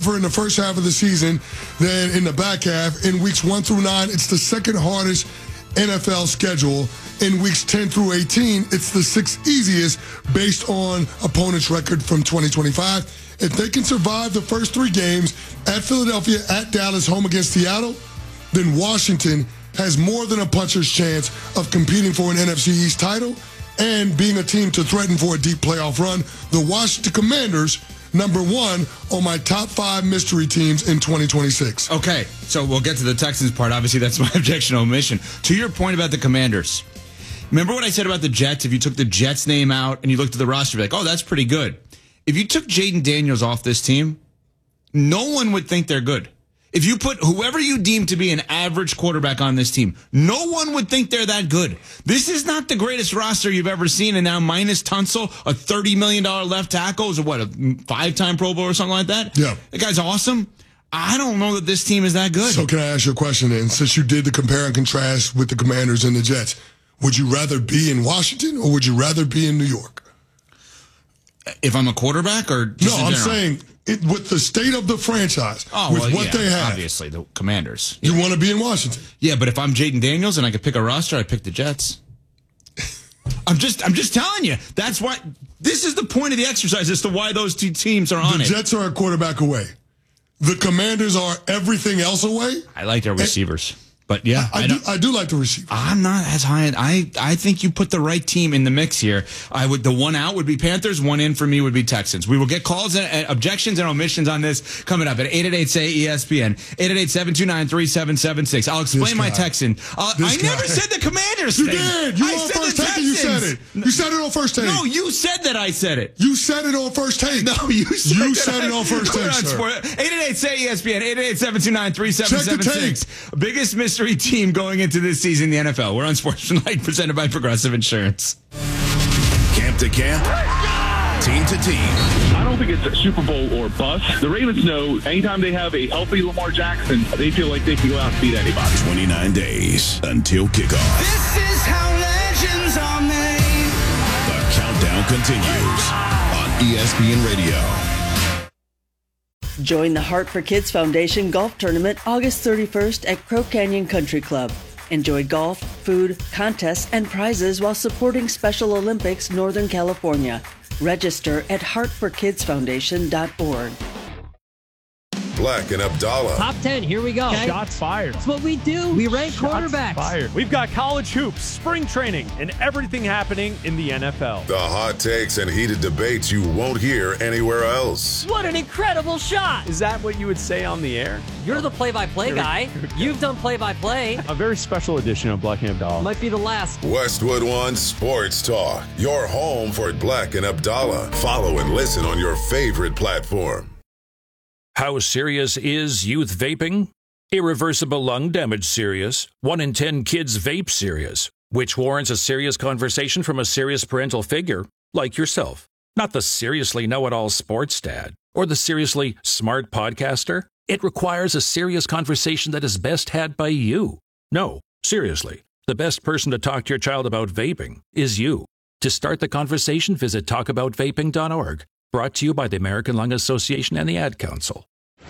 tougher in the first half of the season than in the back half. In weeks 1 through 9, it's the second hardest NFL schedule. In weeks 10 through 18, it's the 6th easiest based on opponent's record from 2025. If they can survive the first 3 games at Philadelphia, at Dallas, home against Seattle, then Washington has more than a puncher's chance of competing for an NFC East title and being a team to threaten for a deep playoff run. The Washington Commanders, number 1 on my top 5 mystery teams in 2026. Okay, so we'll get to the Texans part. Obviously, that's my objection omission. To your point about the Commanders, remember what I said about the Jets? If you took the Jets name out and you looked at the roster, you'd be like, oh, that's pretty good. If you took Jaden Daniels off this team, no one would think they're good. If you put whoever you deem to be an average quarterback on this team, no one would think they're that good. This is not the greatest roster you've ever seen, and now minus Tunsil, a $30 million left tackle, is what, a 5-time Pro Bowl or something like that? Yeah. That guy's awesome. I don't know that this team is that good. So can I ask you a question then? Since you did the compare and contrast with the Commanders and the Jets, would you rather be in Washington or would you rather be in New York? If I'm a quarterback or just No, in I'm general? saying with the state of the franchise, what they have. Obviously, the Commanders. You want to be in Washington. Yeah, but if I'm Jaden Daniels and I could pick a roster, I'd pick the Jets. I'm just telling you. That's why this is the point of the exercise as to why those 2 teams are on The it. Jets are a quarterback away. The Commanders are everything else away. I like their receivers. But yeah, I do like the receiver. I'm not as high. I think you put the right team in the mix here. The one out would be Panthers. One in for me would be Texans. We will get calls and objections and omissions on this coming up at 888-SAY-ESPN, 888-729-3776. I'll explain my Texan. I never said the Commanders. You thing. did. You I on said first the take. You said it. You said it on first take. No, you said that I said it. You said it on first take. No, you said it on first take, sir. 888-SAY-ESPN, 888-729-3776. Biggest mystery team going into this season in the NFL. We're on Sportsmanlike, presented by Progressive Insurance. Camp to camp, team to team. I don't think it's a Super Bowl or bust. The Ravens know anytime they have a healthy Lamar Jackson, they feel like they can go out and beat anybody. 29 days until kickoff. This is how legends are made. The countdown continues on ESPN Radio. Join the Heart for Kids Foundation Golf Tournament August 31st at Crow Canyon Country Club. Enjoy golf, food, contests, and prizes while supporting Special Olympics Northern California. Register at heartforkidsfoundation.org. Black and Abdallah. Top 10, here we go. Okay. Shots fired. That's what we do. We rank quarterbacks. Fired. We've got college hoops, spring training, and everything happening in the NFL. The hot takes and heated debates you won't hear anywhere else. What an incredible shot. Is that what you would say on the air? You're the play-by-play guy. You've done play-by-play. A very special edition of Black and Abdallah. Might be the last. Westwood One Sports Talk. Your home for Black and Abdallah. Follow and listen on your favorite platform. How serious is youth vaping? Irreversible lung damage serious. 1 in 10 kids vape serious, which warrants a serious conversation from a serious parental figure like yourself. Not the seriously know-it-all sports dad or the seriously smart podcaster. It requires a serious conversation that is best had by you. No, seriously, the best person to talk to your child about vaping is you. To start the conversation, visit talkaboutvaping.org. Brought to you by the American Lung Association and the Ad Council.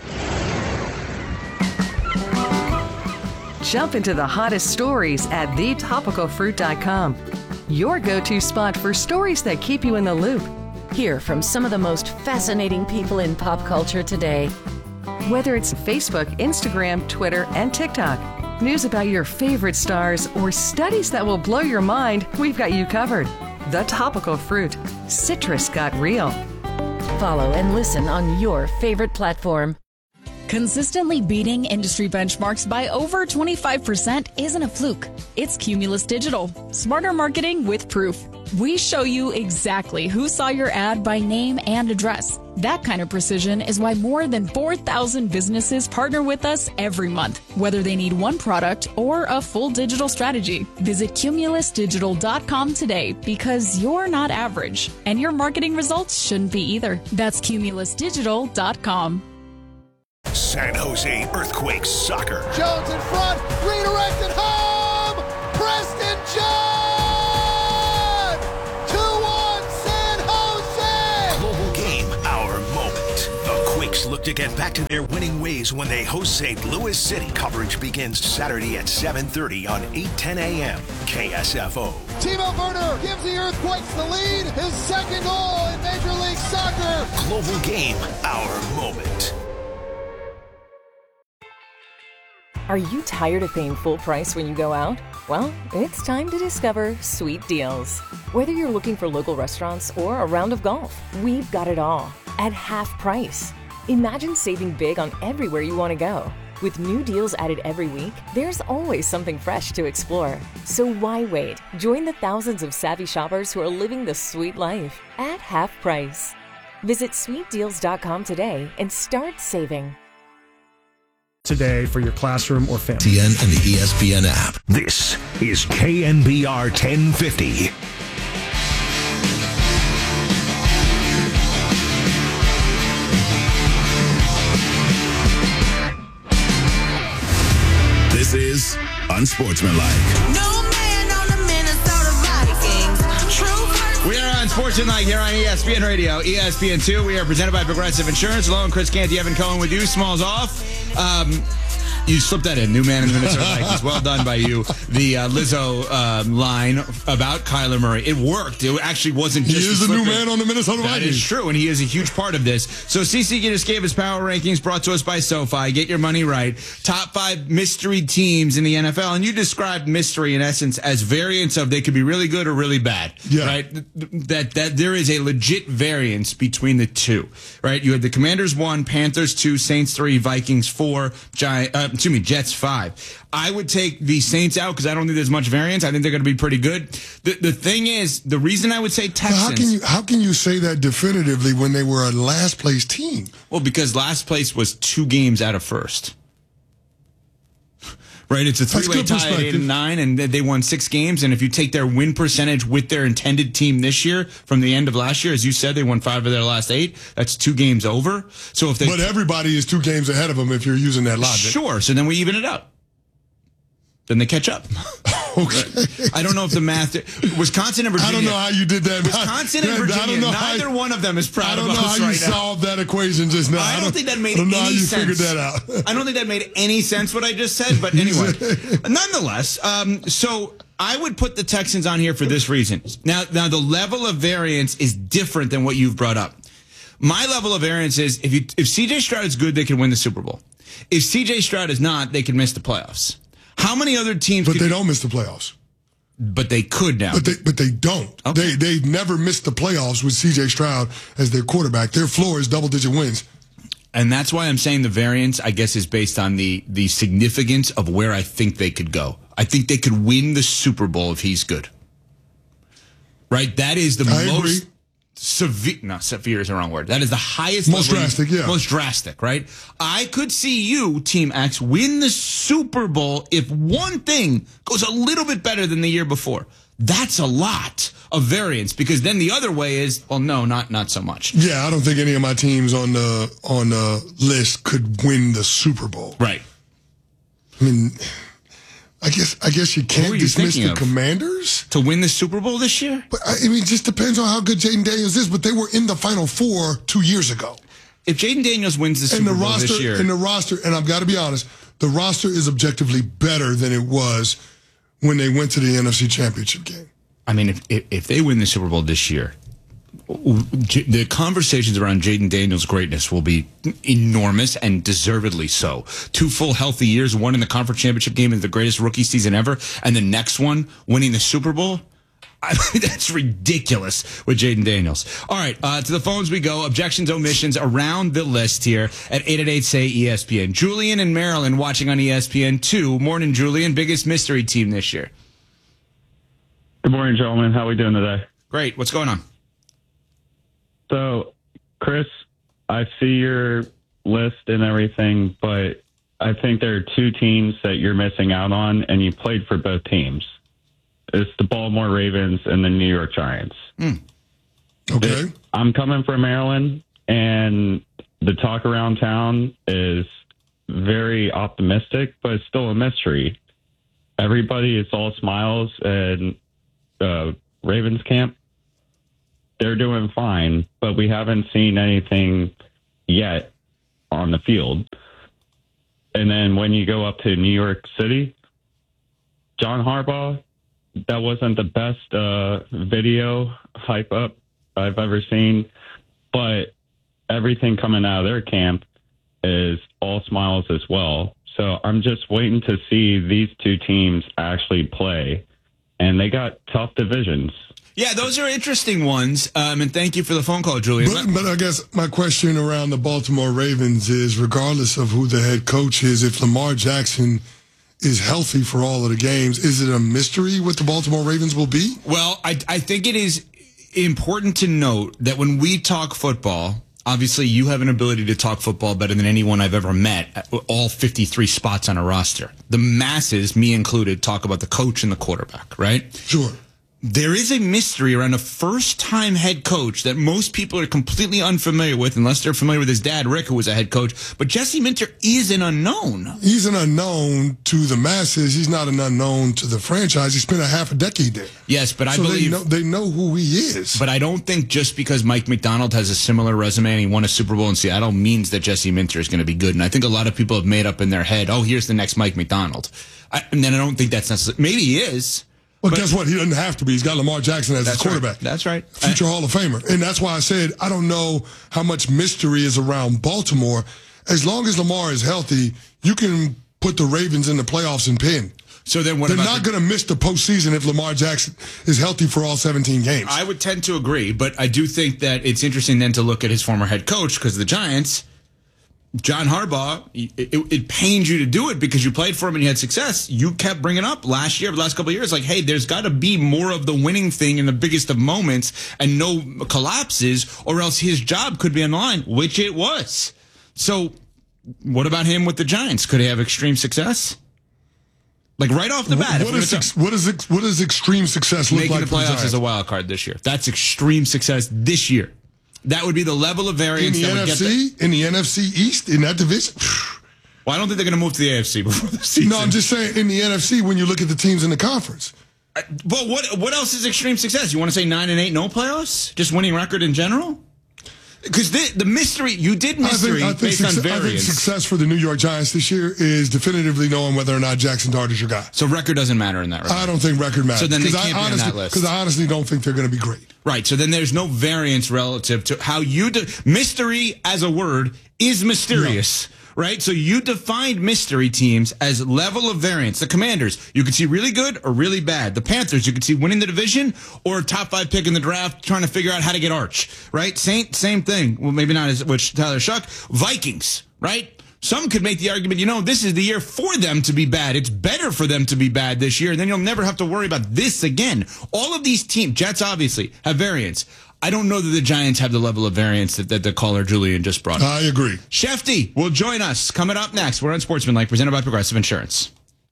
Jump into the hottest stories at thetopicalfruit.com. Your go-to spot for stories that keep you in the loop. Hear from some of the most fascinating people in pop culture today. Whether it's Facebook, Instagram, Twitter, and TikTok, news about your favorite stars, or studies that will blow your mind, we've got you covered. The Topical Fruit. Citrus got real. Follow and listen on your favorite platform. Consistently beating industry benchmarks by over 25% isn't a fluke. It's Cumulus Digital. Smarter marketing with proof. We show you exactly who saw your ad by name and address. That kind of precision is why more than 4,000 businesses partner with us every month, whether they need one product or a full digital strategy. Visit cumulusdigital.com today because you're not average, and your marketing results shouldn't be either. That's cumulusdigital.com. San Jose Earthquakes soccer. Jones in front, redirected home. Preston John. 2-1 San Jose. Global game, our moment. The Quakes look to get back to their winning ways when they host St. Louis City. Coverage begins Saturday at 7:30 on 8:10 a.m. KSFO. Timo Werner gives the Earthquakes the lead. His second goal in Major League Soccer. Global Game, our moment. Are you tired of paying full price when you go out? Well, it's time to discover Sweet Deals. Whether you're looking for local restaurants or a round of golf, we've got it all at half price. Imagine saving big on everywhere you want to go. With new deals added every week, there's always something fresh to explore. So why wait? Join the thousands of savvy shoppers who are living the sweet life at half price. Visit sweetdeals.com today and start saving. Today for your classroom or family. TN and the ESPN app. This is KNBR 1050. This is Unsportsmanlike. No man on the Minnesota Vikings. True. We are on Sportsmanlike here on ESPN Radio, ESPN2. We are presented by Progressive Insurance. Hello, and Chris Canty, Evan Cohen with you. Smalls off. You slipped that in. New man in the Minnesota Vikings. Well done by you. The Lizzo line about Kyler Murray. It worked. It actually wasn't just... He is the new man on the Minnesota Vikings. That is true, and he is a huge part of this. So CC just gave his power rankings brought to us by SoFi. Get your money right. Top 5 mystery teams in the NFL. And you described mystery, in essence, as variants of they could be really good or really bad. Yeah. Right? That there is a legit variance between the two. Right? You had the Commanders 1, Panthers 2, Saints 3, Vikings 4, Jets 5. I would take the Saints out because I don't think there's much variance. I think they're going to be pretty good. The thing is, the reason I would say Texans... How can you say that definitively when they were a last place team? Well, because last place was 2 games out of first. Right? It's a 3-way tie at 8-9, and they won 6 games. And if you take their win percentage with their intended team this year from the end of last year, as you said, they won 5 of their last 8. That's 2 games over. So if they... But everybody is 2 games ahead of them if you're using that logic. Sure. So then we even it up. Then they catch up. Okay. I don't know if the math... Wisconsin and Virginia... I don't know how you did that. Wisconsin and Virginia, neither one of them is proud of us right now. I don't know how you solved that equation just now. I don't think that made any sense. I don't know how you figured that out. I don't think that made any sense what I just said, but anyway. Nonetheless, so I would put the Texans on here for this reason. Now the level of variance is different than what you've brought up. My level of variance is if C.J. Stroud is good, they can win the Super Bowl. If C.J. Stroud is not, they can miss the playoffs. How many other teams... But they don't miss the playoffs. But they could now. But they don't. Okay. They never missed the playoffs with C.J. Stroud as their quarterback. Their floor is double-digit wins. And that's why I'm saying the variance, I guess, is based on the significance of where I think they could go. I think they could win the Super Bowl if he's good. Right? That is the most... Severe, no, severe is the wrong word. That is the highest most drastic, yeah. Most drastic, right? I could see you, Team X, win the Super Bowl if one thing goes a little bit better than the year before. That's a lot of variance because then the other way is, well, no, not so much. Yeah, I don't think any of my teams on the list could win the Super Bowl. Right. I mean, I guess you can't dismiss the Commanders to win the Super Bowl this year. But I mean, it just depends on how good Jaden Daniels is. But they were in the Final Four 2 years ago. If Jaden Daniels wins the Super Bowl this year, and the roster, and I've got to be honest, the roster is objectively better than it was when they went to the NFC Championship game. I mean, if they win the Super Bowl this year, the conversations around Jaden Daniels' greatness will be enormous and deservedly so. 2 full healthy years, one in the conference championship game and the greatest rookie season ever, and the next one winning the Super Bowl. I mean, that's ridiculous with Jaden Daniels. All right, to the phones we go. Objections, omissions around the list here at 888-SAY-ESPN. Julian in Maryland watching on ESPN2. Morning, Julian. Biggest mystery team this year. Good morning, gentlemen. How are we doing today? Great. What's going on? So, Chris, I see your list and everything, but I think there are 2 teams that you're missing out on, and you played for both teams. It's the Baltimore Ravens and the New York Giants. Okay. I'm coming from Maryland, and the talk around town is very optimistic, but it's still a mystery. Everybody is all smiles, and Ravens camp, they're doing fine, but we haven't seen anything yet on the field. And then when you go up to New York City, John Harbaugh, that wasn't the best video hype up I've ever seen, but everything coming out of their camp is all smiles as well. So I'm just waiting to see these two teams actually play, and they got tough divisions. Yeah, those are interesting ones, and thank you for the phone call, Julian. But I guess my question around the Baltimore Ravens is, regardless of who the head coach is, if Lamar Jackson is healthy for all of the games, is it a mystery what the Baltimore Ravens will be? Well, I think it is important to note that when we talk football, obviously you have an ability to talk football better than anyone I've ever met, all 53 spots on a roster. The masses, me included, talk about the coach and the quarterback, right? Sure. There is a mystery around a first-time head coach that most people are completely unfamiliar with, unless they're familiar with his dad, Rick, who was a head coach. But Jesse Minter is an unknown. He's an unknown to the masses. He's not an unknown to the franchise. He spent a half a decade there. Yes, but I believe they know who he is. But I don't think just because Mike McDonald has a similar resume and he won a Super Bowl in Seattle means that Jesse Minter is going to be good. And I think a lot of people have made up in their head, oh, here's the next Mike McDonald. And then I don't think that's necessary. Maybe he is. Well, guess what? He doesn't have to be. He's got Lamar Jackson as his quarterback. Right. That's right. Future Hall of Famer. And that's why I said I don't know how much mystery is around Baltimore. As long as Lamar is healthy, you can put the Ravens in the playoffs and pin. So then They're not going to miss the postseason if Lamar Jackson is healthy for all 17 games. I would tend to agree, but I do think that it's interesting then to look at his former head coach, because the Giants, John Harbaugh, it pains you to do it because you played for him and you had success. You kept bringing up the last couple of years, like, hey, there's got to be more of the winning thing in the biggest of moments and no collapses, or else his job could be on the line, which it was. So what about him with the Giants? Could he have extreme success? Like right off the bat. What does extreme success look like? Making the playoffs as a wild card this year. That's extreme success this year. That would be the level of variance in the NFC, in the NFC East, in that division. Well, I don't think they're going to move to the AFC before the season. No, I'm just saying in the NFC when you look at the teams in the conference. But what else is extreme success? You want to say 9-8, no playoffs, just winning record in general? Because the mystery, you did mystery based on variance. I think success for the New York Giants this year is definitively knowing whether or not Jackson Dart is your guy. So record doesn't matter in that regard. I don't think record matters. So then they can't be on that list. Because I honestly don't think they're going to be great. Right. So then there's no variance relative to how you mystery as a word is mysterious. No. Right? So you defined mystery teams as level of variance. The Commanders, you could see really good or really bad. The Panthers, you could see winning the division or top 5 pick in the draft, trying to figure out how to get Arch. Right? Same thing. Well, maybe not as much Tyler Shuck. Vikings, right? Some could make the argument, this is the year for them to be bad. It's better for them to be bad this year. And then you'll never have to worry about this again. All of these teams, Jets obviously, have variance. I don't know that the Giants have the level of variance that the caller Julian just brought up. I agree. Shefty will join us coming up next. We're on Sportsmanlike, presented by Progressive Insurance.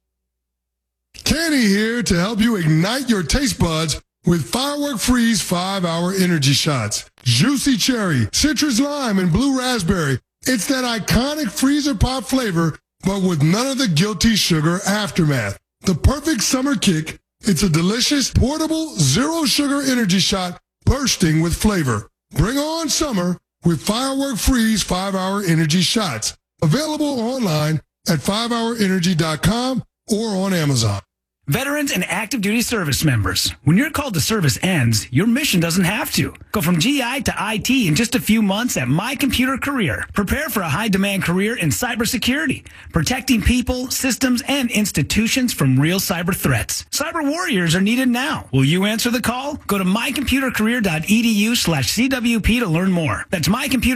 Kenny here to help you ignite your taste buds with Firework Freeze 5-Hour Energy Shots. Juicy cherry, citrus lime, and blue raspberry. It's that iconic freezer pop flavor, but with none of the guilty sugar aftermath. The perfect summer kick. It's a delicious, portable, zero-sugar energy shot bursting with flavor. Bring on summer with Firework Freeze 5-Hour Energy Shots. Available online at 5hourenergy.com or on Amazon. Veterans and active duty service members, when your call to service ends, your mission doesn't have to. Go from GI to IT in just a few months at My Computer Career. Prepare for a high-demand career in cybersecurity, protecting people, systems, and institutions from real cyber threats. Cyber warriors are needed now. Will you answer the call? Go to mycomputercareer.edu/CWP to learn more. That's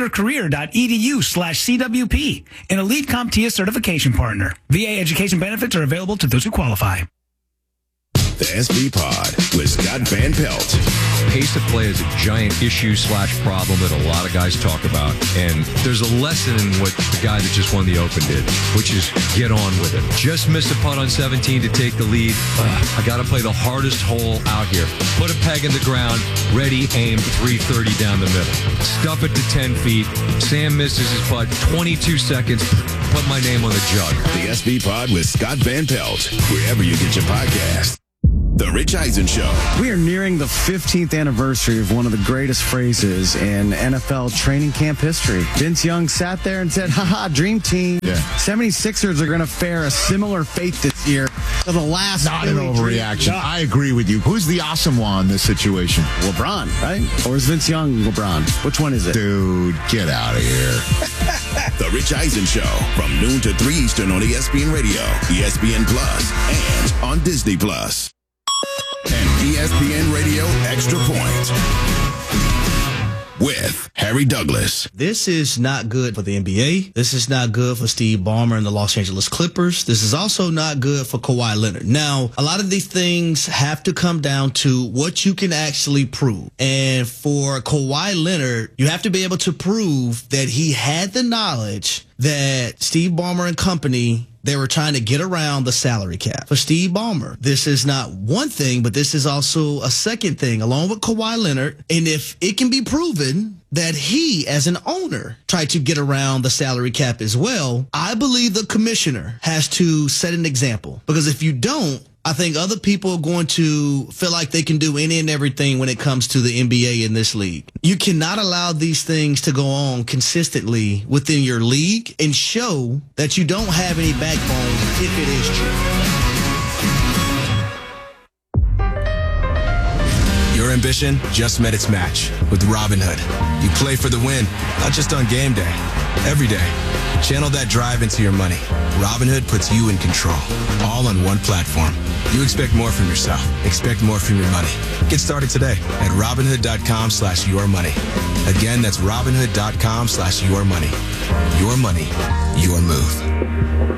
mycomputercareer.edu/CWP, an elite CompTIA certification partner. VA education benefits are available to those who qualify. The SV Pod with Scott Van Pelt. Pace of play is a giant issue/problem that a lot of guys talk about. And there's a lesson in what the guy that just won the Open did, which is get on with it. Just missed a putt on 17 to take the lead. I got to play the hardest hole out here. Put a peg in the ground, ready, aim, 330 down the middle. Stuff it to 10 feet. Sam misses his putt, 22 seconds. Put my name on the jug. The SV Pod with Scott Van Pelt, wherever you get your podcast. The Rich Eisen Show. We are nearing the 15th anniversary of one of the greatest phrases in NFL training camp history. Vince Young sat there and said, haha, dream team. Yeah. 76ers are going to fare a similar fate this year to the last. Not an overreaction. I agree with you. Who's the awesome one in this situation? LeBron, right? Or is Vince Young LeBron? Which one is it? Dude, get out of here. The Rich Eisen Show from noon to 3 Eastern on ESPN Radio, ESPN Plus, and on Disney Plus. And ESPN Radio Extra Point with Harry Douglas. This is not good for the NBA. This is not good for Steve Ballmer and the Los Angeles Clippers. This is also not good for Kawhi Leonard. Now, a lot of these things have to come down to what you can actually prove. And for Kawhi Leonard, you have to be able to prove that he had the knowledge that Steve Ballmer and company, they were trying to get around the salary cap. For Steve Ballmer, this is not one thing, but this is also a second thing, along with Kawhi Leonard. And if it can be proven that he, as an owner, tried to get around the salary cap as well, I believe the commissioner has to set an example. Because if you don't, I think other people are going to feel like they can do any and everything when it comes to the NBA in this league. You cannot allow these things to go on consistently within your league and show that you don't have any backbone if it is true. Your ambition just met its match with Robinhood. You play for the win, not just on game day, every day. Channel that drive into your money. Robinhood puts you in control, all on one platform. You expect more from yourself. Expect more from your money. Get started today at Robinhood.com/yourmoney. Again, that's Robinhood.com/yourmoney. Your money, your move.